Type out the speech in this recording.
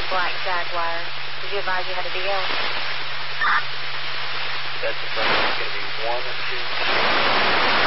black Jaguar. Did you advise you had a deal? That's the front. It's going to be 1 or 2.